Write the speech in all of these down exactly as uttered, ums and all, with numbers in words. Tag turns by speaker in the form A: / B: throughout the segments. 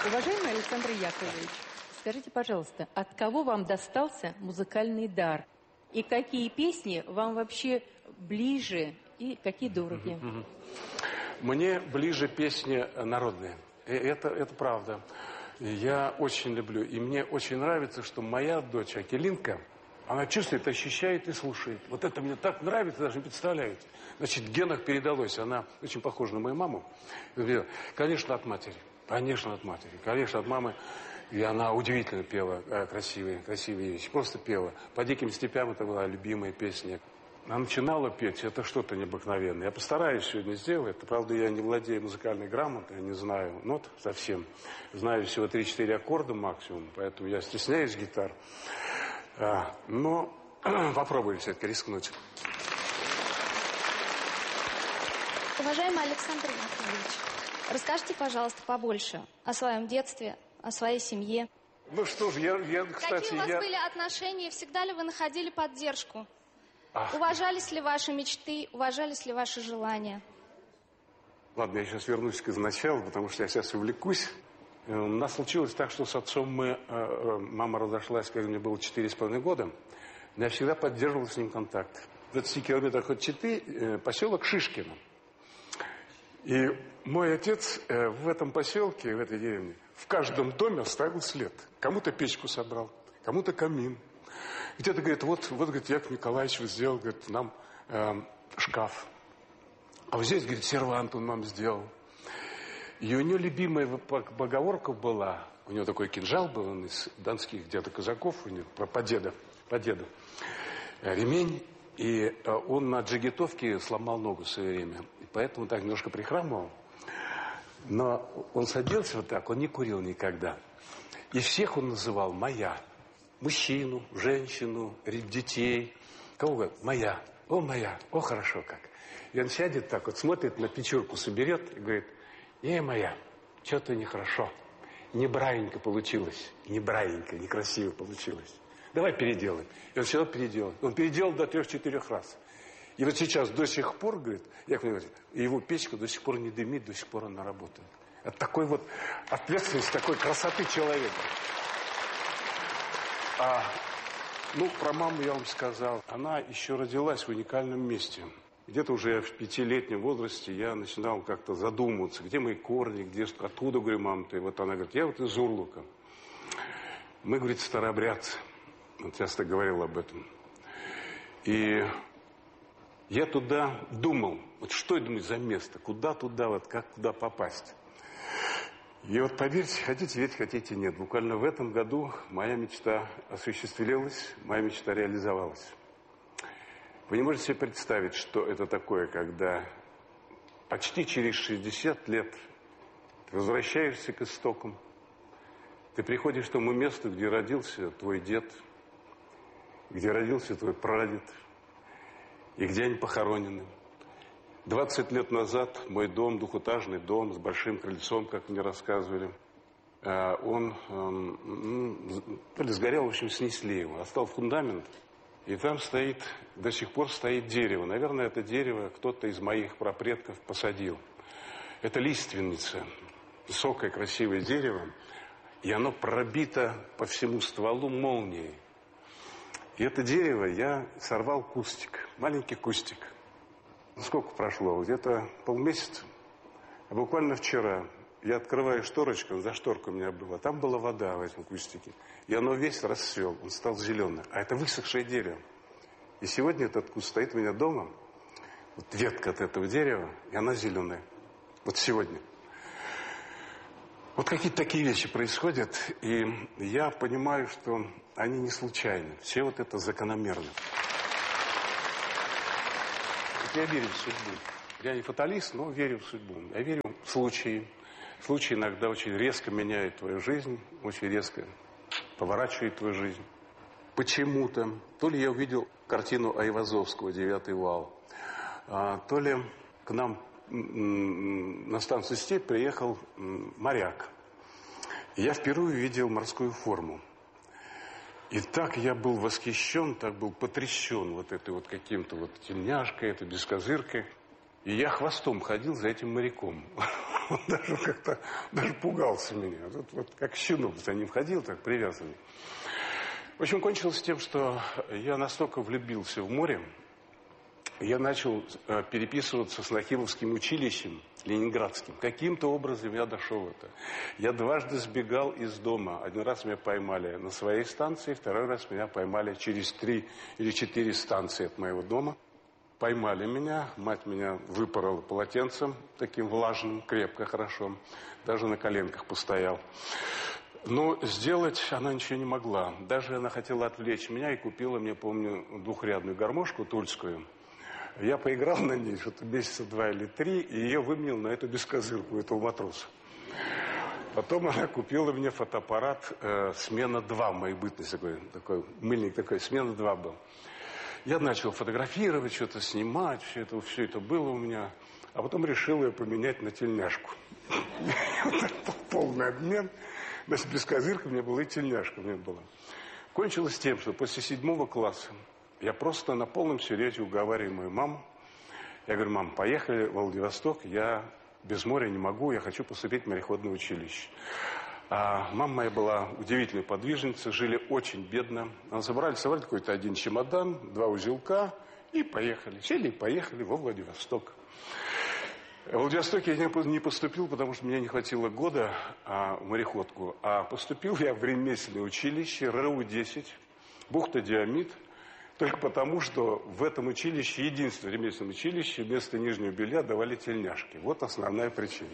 A: Уважаемый Александр Яковлевич, скажите, пожалуйста, от кого вам достался музыкальный дар? И какие песни вам вообще ближе и какие дороги?
B: Мне ближе песни народные. Это, это правда. Я очень люблю. И мне очень нравится, что моя дочь Акелинка, она чувствует, ощущает и слушает. Вот это мне так нравится, даже не представляете. Значит, в генах передалось. Она очень похожа на мою маму. Конечно, от матери. Конечно, от матери. Конечно, от мамы. И она удивительно пела э, красивые, красивые вещи. Просто пела. «По диким степям» это была любимая песня. Она начинала петь, это что-то необыкновенное. Я постараюсь сегодня сделать. Правда, я не владею музыкальной грамотой, я не знаю нот совсем. Знаю всего три-четыре аккорда максимум, поэтому я стесняюсь гитар. А, но попробую все-таки рискнуть.
C: Уважаемый Александр Яковлевич, расскажите, пожалуйста, побольше о своем детстве, о своей семье.
B: Ну что ж, я, я кстати...
C: Какие у вас
B: я...
C: были отношения, всегда ли вы находили поддержку?
B: Ах.
C: Уважались ли ваши мечты, уважались ли ваши желания?
B: Ладно, я сейчас вернусь к изначалу, потому что я сейчас увлекусь. У нас случилось так, что с отцом мы... Мама разошлась, когда мне было четыре с половиной года. Но я всегда поддерживал с ним контакт. В двадцати километрах от Читы поселок Шишкино. И мой отец в этом поселке, в этой деревне, в каждом доме оставил след. Кому-то печку собрал, кому-то камин. Где-то говорит, вот, вот, говорит, Яков Николаевич сделал, говорит, нам э, шкаф. А вот здесь, говорит, сервант он нам сделал. И у него любимая поговорка была, у него такой кинжал был, он из донских где-то казаков, у него, по деда, по деду, ремень. И он на джигитовке сломал ногу в свое время. И поэтому так немножко прихрамывал. Но он садился вот так, он не курил никогда. И всех он называл «моя». Мужчину, женщину, детей. Кого говорит? «Моя». «О, моя». «О, хорошо как». И он сядет так вот, смотрит на печурку, соберет и говорит: «Эй, моя, что-то нехорошо. Не браенько получилось. Не браенько, некрасиво получилось. Давай переделаем». И он всегда переделал. Он переделал до трех-четырех раз. И вот сейчас до сих пор, говорит, Яков Николаевич, его печка до сих пор не дымит, до сих пор она работает. От такой вот ответственности, такой красоты человека. А, ну, про маму я вам сказал. Она еще родилась в уникальном месте. Где-то уже в пятилетнем возрасте я начинал как-то задумываться, где мои корни, где, откуда, говорю, мама ты. Вот она говорит, я вот из Урлука. Мы, говорит, старообрядцы. Он часто говорил об этом. И я туда думал, вот что это за место, куда туда, вот как туда попасть. И вот поверьте, хотите верить, хотите нет. Буквально в этом году моя мечта осуществилась, моя мечта реализовалась. Вы не можете себе представить, что это такое, когда почти через шестьдесят лет ты возвращаешься к истокам, ты приходишь к тому месту, где родился твой дед, где родился твой прадед, и где они похоронены. двадцать лет назад мой дом, двухэтажный дом с большим крыльцом, как мне рассказывали, он то ли сгорел, в общем, снесли его, остался фундамент, и там стоит, до сих пор стоит дерево. Наверное, это дерево кто-то из моих прапредков посадил. Это лиственница, высокое, красивое дерево, и оно пробито по всему стволу молнией. И это дерево я сорвал кустик, маленький кустик. Сколько прошло? Где-то полмесяца. А буквально вчера я открываю шторочку, за шторкой у меня было, там была вода в этом кустике. И оно весь расцвел, он стал зеленый. А это высохшее дерево. И сегодня этот куст стоит у меня дома. Вот ветка от этого дерева, и она зеленая. Вот сегодня. Вот какие-то такие вещи происходят, и я понимаю, что они не случайны. Все вот это закономерно. Я верю в судьбу. Я не фаталист, но верю в судьбу. Я верю в случаи. Случаи иногда очень резко меняют твою жизнь, очень резко поворачивают твою жизнь. Почему-то, то ли я увидел картину Айвазовского «Девятый вал», а, то ли к нам на станцию «Степь» приехал моряк. И я впервые увидел морскую форму. И так я был восхищен, так был потрясен вот этой вот каким-то вот тельняшкой, этой бескозыркой. И я хвостом ходил за этим моряком. Он даже как-то даже пугался меня. Вот, вот как щенок за ним ходил, так привязанный. В общем, кончилось тем, что я настолько влюбился в море, я начал э, переписываться с Нахимовским училищем ленинградским. Каким-то образом я дошел это. Я дважды сбегал из дома. Один раз меня поймали на своей станции, второй раз меня поймали через три или четыре станции от моего дома. Поймали меня, мать меня выпорола полотенцем, таким влажным, крепко, хорошо. Даже на коленках постоял. Но сделать она ничего не могла. Даже она хотела отвлечь меня и купила мне, помню, двухрядную гармошку тульскую. Я поиграл на ней что-то месяца два или три, и ее выменил на эту бескозырку, этого матроса. Потом она купила мне фотоаппарат э, «Смена два», в моей бытности такой, такой мыльник такой, «Смена два» был. Я начал фотографировать, что-то снимать, все это, все это было у меня. А потом решил ее поменять на тельняшку. Полный обмен. Значит, бескозырка мне была и тельняшка мне была. Кончилось тем, что после седьмого класса я просто на полном серьезе уговариваю мою маму. Я говорю: мам, поехали в Владивосток, я без моря не могу, я хочу поступить в мореходное училище. А мама моя была удивительной подвижницей, жили очень бедно. Она забрали, собрали какой-то один чемодан, два узелка и поехали. Сели и поехали во Владивосток. В Владивостоке я не поступил, потому что мне не хватило года а, в мореходку. А поступил я в ремесленное училище РЭУ десять, бухта Диамид. Только потому, что в этом училище, единственном ремесленном училище, вместо нижнего белья давали тельняшки. Вот основная причина.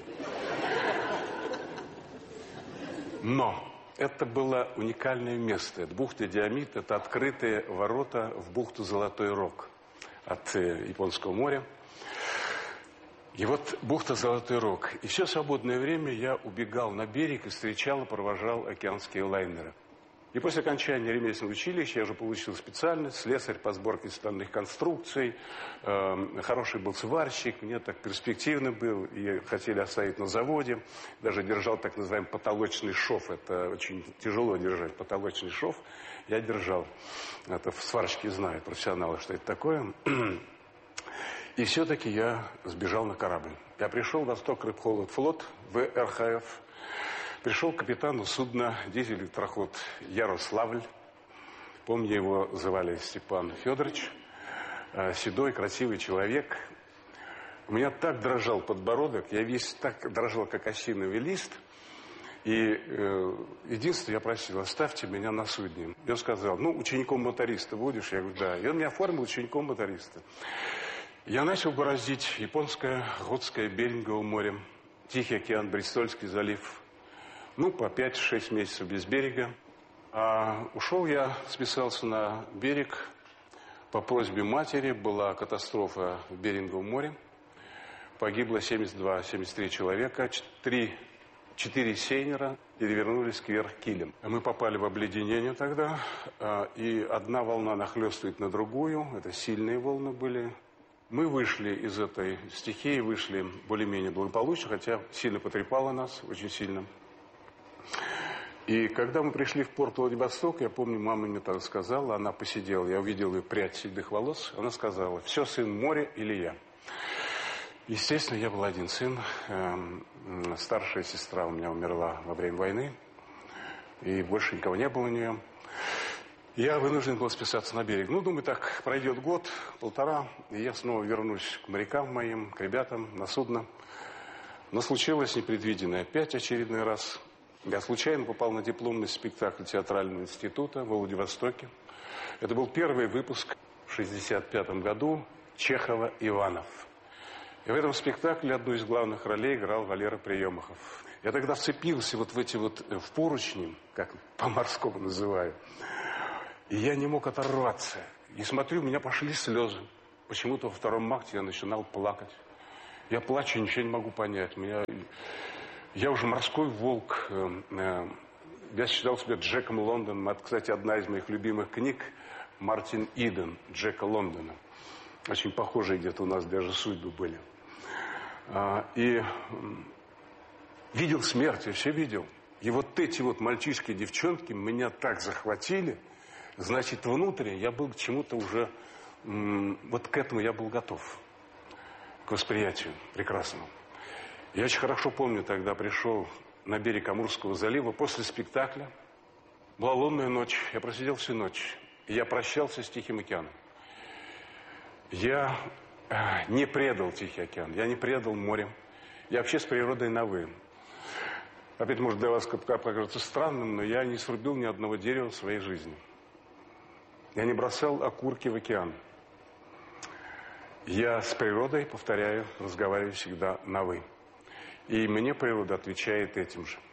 B: Но это было уникальное место. Это бухта Диамид, это открытые ворота в бухту Золотой Рог от э, Японского моря. И вот бухта Золотой Рог. И все свободное время я убегал на берег и встречал и провожал океанские лайнеры. И после окончания ремесленного училища я уже получил специальность, слесарь по сборке стальных конструкций, э, хороший был сварщик, мне так перспективно был, и хотели оставить на заводе, даже держал так называемый потолочный шов, это очень тяжело держать, потолочный шов, я держал, это сварщики знают, профессионалы, что это такое. И все-таки я сбежал на корабль. Я пришел в Восток-Рыбхолод-флот, в эр ха эф. Пришел к капитану судна дизель-электроход Ярославль. Помню, его звали Степан Федорович. Седой, красивый человек. У меня так дрожал подбородок, я весь так дрожал, как осиновый лист. И э, единственное, я просил: оставьте меня на судне. И он сказал: ну, учеником моториста будешь? Я говорю: да. И он меня оформил учеником моториста. Я начал бороздить Японское, Охотское, Берингово море, Тихий океан, Бристольский залив. Ну, по пять-шесть месяцев без берега. А ушел я, списался на берег по просьбе матери. Была катастрофа в Беринговом море. Погибло семьдесят два - семьдесят три человека. Три, четыре сейнера перевернулись кверх килем. Мы попали в обледенение тогда. И одна волна нахлестывает на другую. Это сильные волны были. Мы вышли из этой стихии, вышли более-менее благополучно, хотя сильно потрепало нас, очень сильно. И когда мы пришли в порт Владивосток, я помню, мама мне так сказала, она посидела, я увидел ее прядь седых волос, она сказала: все, сын, море или я. Естественно, я был один сын, старшая сестра у меня умерла во время войны, и больше никого не было у нее. Я вынужден был списаться на берег. Ну, думаю, так пройдет год, полтора, и я снова вернусь к морякам моим, к ребятам, на судно. Но случилось непредвиденное опять очередной раз. Я случайно попал на дипломный спектакль театрального института в Владивостоке. Это был первый выпуск в шестьдесят пятом году Чехова «Иванов». И в этом спектакле одну из главных ролей играл Валера Приемахов. Я тогда вцепился вот в эти вот, в поручни, как по-морскому называю, и я не мог оторваться. И смотрю, у меня пошли слезы. Почему-то во втором акте я начинал плакать. Я плачу, ничего не могу понять. Меня... Я уже морской волк. Я считал себя Джеком Лондоном. Это, кстати, одна из моих любимых книг. Мартин Иден, Джека Лондона. Очень похожие где-то у нас даже судьбы были. И видел смерть, я все видел. И вот эти вот мальчишки и девчонки меня так захватили. Значит, внутренне я был к чему-то уже... Вот к этому я был готов. К восприятию прекрасному. Я очень хорошо помню, тогда пришел на берег Амурского залива после спектакля. Была лунная ночь, я просидел всю ночь. И я прощался с Тихим океаном. Я э, не предал Тихий океан, я не предал море. Я вообще с природой на «вы». Опять, может, для вас покажется странным, но я не срубил ни одного дерева в своей жизни. Я не бросал окурки в океан. Я с природой, повторяю, разговариваю всегда на «вы». И мне природа отвечает этим же.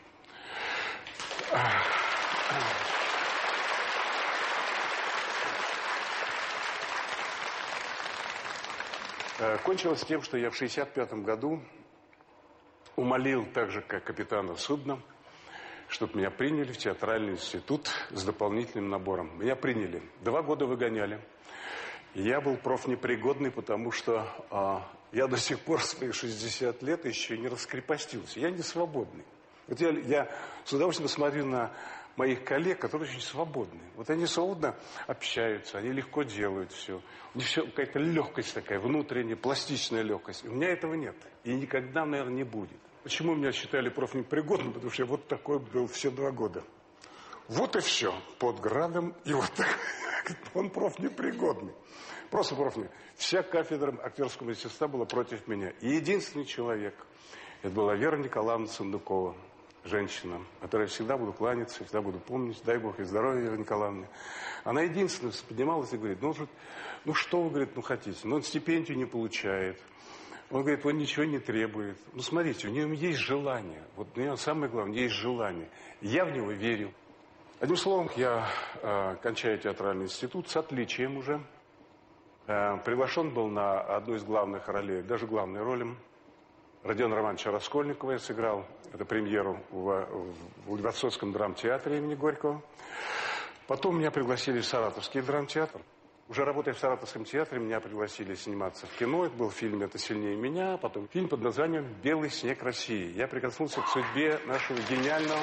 B: Кончилось тем, что я в шестьдесят пятом году умолил, так же, как капитана судна, чтобы меня приняли в театральный институт с дополнительным набором. Меня приняли. Два года выгоняли. Я был профнепригодный, потому что а, я до сих пор в свои шестьдесят лет еще не раскрепостился. Я не свободный. Вот я, я с удовольствием смотрю на моих коллег, которые очень свободны. Вот они свободно общаются, они легко делают все. У них все какая-то легкость такая, внутренняя, пластичная легкость. У меня этого нет. И никогда, наверное, не будет. Почему меня считали профнепригодным? Потому что я вот такой был все два года. Вот и все. Под градом и вот так. Он профнепригодный. Просто профнепригодный. Вся кафедра актерского мастерства была против меня. И единственный человек, это была Вера Николаевна Сундукова. Женщина, которой я всегда буду кланяться, всегда буду помнить, дай Бог и здоровья, Вера Николаевна. Она единственная поднималась и говорит, ну, ну что вы, говорит, ну хотите, ну он стипендию не получает, он говорит, он ничего не требует. Ну смотрите, у нее есть желание, вот у нее самое главное, есть желание. Я в него верю. Одним словом, я э, кончаю театральный институт с отличием уже. Э, приглашен был на одну из главных ролей, даже главной роли. Родиона Романовича Раскольникова я сыграл. Это премьеру в, в Владивостокском драмтеатре имени Горького. Потом меня пригласили в Саратовский драмтеатр. Уже работая в Саратовском театре, меня пригласили сниматься в кино. Это был фильм «Это сильнее меня». Потом фильм под названием «Белый снег России». Я прикоснулся к судьбе нашего гениального,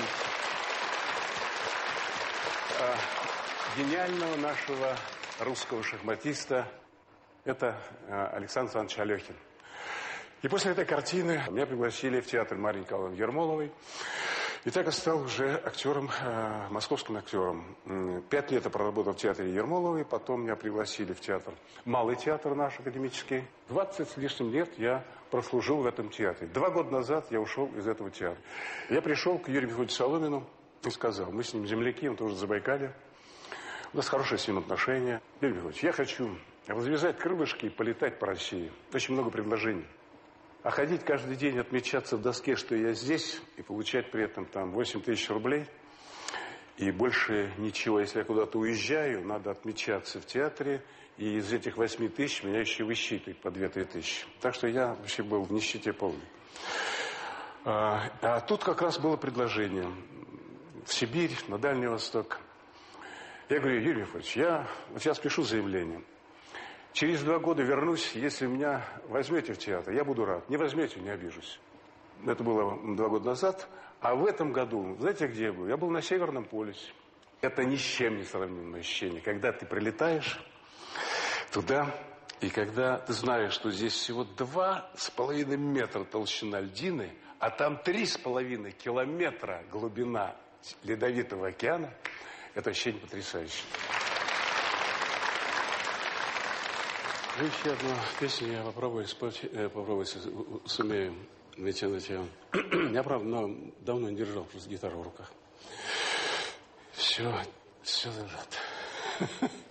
B: гениального нашего русского шахматиста. Это Александр Александрович Алехин. И после этой картины меня пригласили в театр Марии Николаевны Ермоловой. И так я стал уже актером, э, московским актером. Пять лет я проработал в театре Ермоловой, потом меня пригласили в театр, малый театр наш академический. двадцать с лишним лет я прослужил в этом театре. Два года назад я ушел из этого театра. Я пришел к Юрию Михайловичу Соломину и сказал, мы с ним земляки, он тоже в Забайкале. У нас хорошие с ним отношения. Юрий Михайлович, я хочу развязать крылышки и полетать по России. Очень много предложений. А ходить каждый день, отмечаться в доске, что я здесь, и получать при этом там восемь тысяч рублей, и больше ничего. Если я куда-то уезжаю, надо отмечаться в театре, и из этих восьми тысяч меня еще высчитывают по две-три тысячи. Так что я вообще был в нищете полной. А, а тут как раз было предложение в Сибирь, на Дальний Восток. Я говорю, Юрий Михайлович, я вот сейчас пишу заявление. Через два года вернусь, если меня возьмете в театр, я буду рад. Не возьмете, не обижусь. Это было два года назад. А в этом году, знаете, где я был? Я был на Северном полюсе. Это ни с чем не сравнимое ощущение. Когда ты прилетаешь туда, и когда ты знаешь, что здесь всего два с половиной метра толщина льдины, а там три с половиной километра глубина ледовитого океана, это ощущение потрясающее. Еще одну песню я попробую спеть, э, попробую, сумею вытянуть ее. Я, правда, но давно не держал просто гитару в руках. Все, все зажато.